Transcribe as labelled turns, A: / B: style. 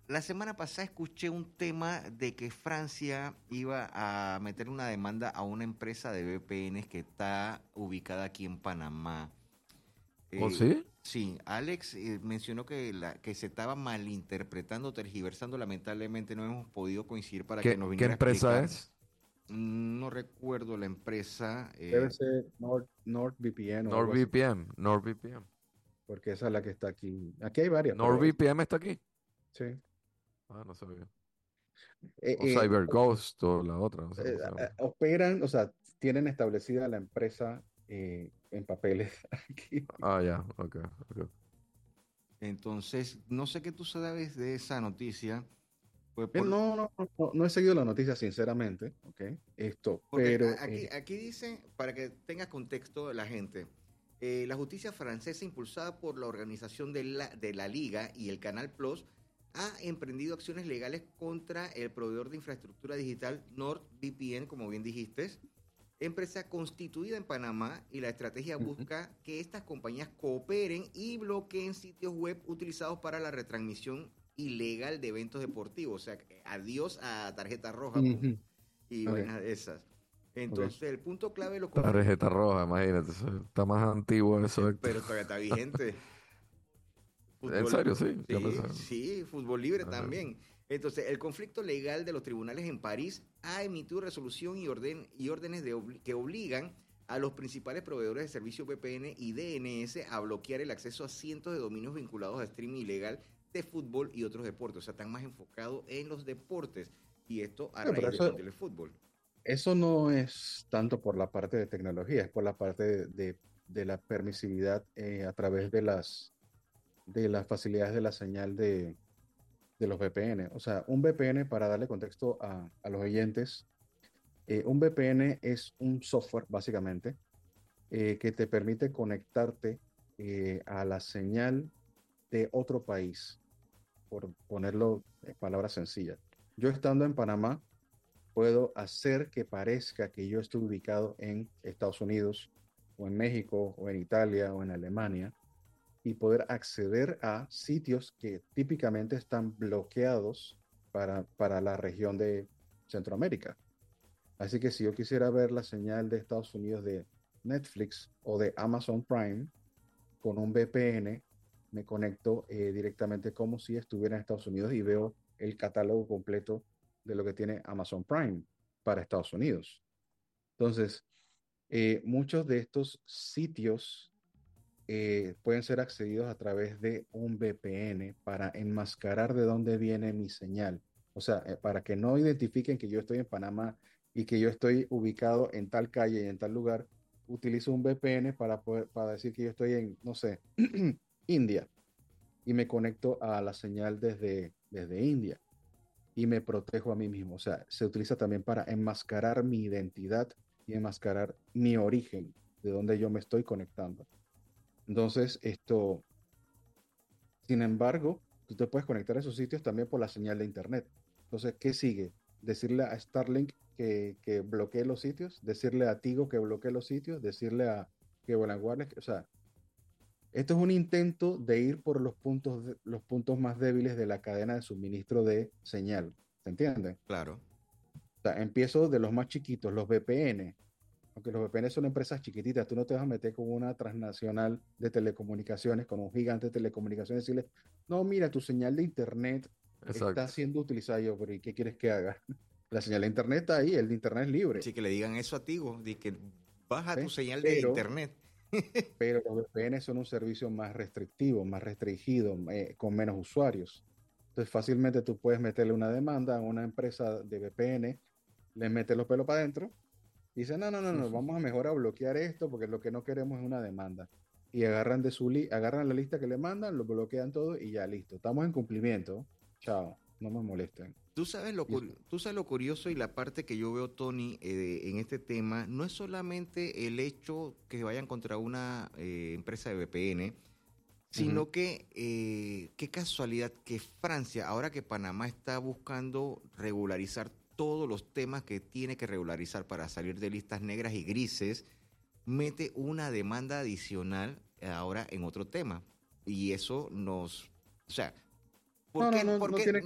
A: la semana pasada escuché un tema de que Francia iba a meter una demanda a una empresa de VPNs que está ubicada aquí en Panamá.
B: ¿Oh,
A: Eh,
B: sí?
A: sí, Alex mencionó que se estaba malinterpretando, tergiversando. Lamentablemente no hemos podido coincidir para que nos
B: ¿Qué
A: viniera a
B: empresa
A: explicar.
B: es?
A: No recuerdo la empresa.
C: Debe ser NordVPN o algo así,
B: NordVPN. NordVPN.
C: porque esa es la que está aquí. Aquí hay varias, pero
B: NordVPN está aquí.
C: sí.
B: Ah, no sabía.
C: Eh,
B: O
C: eh,
B: CyberGhost o la otra, no sé cómo se llama.
C: operan, o sea, tienen establecida la empresa en papeles aquí.
B: Ah, ya, ok, ok.
A: Entonces, no sé qué tú sabes de esa noticia. Pues por,
C: No he seguido la noticia, sinceramente, ¿ok?
A: Porque
C: Pero
A: aquí dice, para que tenga contexto la gente, la justicia francesa, impulsada por la organización de la Liga y el Canal Plus, ha emprendido acciones legales contra el proveedor de infraestructura digital NordVPN, como bien dijiste, empresa constituida en Panamá, y la estrategia
C: ujú.
A: busca que estas compañías cooperen y bloqueen sitios web utilizados para la retransmisión ilegal de eventos deportivos. O sea, adiós a tarjeta roja
C: Ujú.
A: y
C: Ok,
A: vainas de esas.
C: ok.
A: Entonces, el punto clave de los conflictos,
B: Tarjeta roja, imagínate. Está más antiguo eso, Héctor.
A: pero todavía está vigente.
B: En
A: Fútbol,
B: serio, sí. Yo
A: sí,
B: pensaba.
A: sí, fútbol libre
B: Ah,
A: también. Entonces, el conflicto legal de los tribunales en París ha emitido resolución y órdenes que obligan a los principales proveedores de servicios VPN y DNS a bloquear el acceso a cientos de dominios vinculados a streaming ilegal de fútbol y otros deportes. O sea, están más enfocados en los deportes, y esto a
C: No, pero
A: raíz de
C: eso,
A: del fútbol.
C: eso no es tanto por la parte de tecnología, es por la parte de la permisividad a través de las facilidades de la señal de los VPN. O sea, un VPN, para darle contexto a los oyentes, un VPN es un software, básicamente, que te permite conectarte a la señal de otro país, por ponerlo en palabras sencillas. Yo estando en Panamá, puedo hacer que parezca que yo estoy ubicado en Estados Unidos, o en México, o en Italia, o en Alemania, y poder acceder a sitios que típicamente están bloqueados para la región de Centroamérica. Así que si yo quisiera ver la señal de Estados Unidos de Netflix o de Amazon Prime con un VPN, me conecto directamente como si estuviera en Estados Unidos y veo el catálogo completo de lo que tiene Amazon Prime para Estados Unidos. Entonces, muchos de estos sitios pueden ser accedidos a través de un VPN para enmascarar de dónde viene mi señal. O sea, para que no identifiquen que yo estoy en Panamá y que yo estoy ubicado en tal calle y en tal lugar, utilizo un VPN para decir que yo estoy en, no sé, India, y me conecto a la señal desde India y me protejo a mí mismo. O sea, se utiliza también para enmascarar mi identidad y enmascarar mi origen, de donde yo me estoy conectando. Entonces, sin embargo, tú te puedes conectar a esos sitios también por la señal de Internet. Entonces, ¿qué sigue? Decirle a Starlink que bloquee los sitios, decirle a Tigo que bloquee los sitios, decirle a que Wireless, o sea, esto es un intento de ir por los puntos más débiles de la cadena de suministro de señal. ¿Se entiende?
A: Claro.
C: O sea, empiezo de los más chiquitos, los VPN. Aunque los VPN son empresas chiquititas, tú no te vas a meter con una transnacional de telecomunicaciones, con un gigante de telecomunicaciones y decirle, no, mira, tu señal de internet está
B: exacto.
C: siendo utilizada. Yo, pero ¿y qué quieres que haga? La señal de internet está ahí, el de internet es libre,
A: Sí, que le digan eso a Tigo, de que baja tu
C: ¿sí?
A: señal de
C: Pero,
A: internet.
C: pero los VPN son un servicio más restrictivo, más restringido, con menos usuarios. Entonces, fácilmente tú puedes meterle una demanda a una empresa de VPN, le metes los pelos para adentro. Dice, no, no, no, no, vamos a mejor a bloquear esto porque lo que no queremos es una demanda. Y agarran la lista que le mandan, lo bloquean todo y ya listo. Estamos en cumplimiento. Chao, no me molesten. Y eso-
A: Tú sabes lo curioso, y la parte que yo veo, Tony, en este tema, no es solamente el hecho que vayan contra una empresa de VPN,
C: Ujú.
A: sino que qué casualidad que Francia, ahora que Panamá está buscando regularizar todos los temas que tiene que regularizar para salir de listas negras y grises, mete una demanda adicional ahora en otro tema. Y eso nos... O sea,
C: No, no, no, no tiene.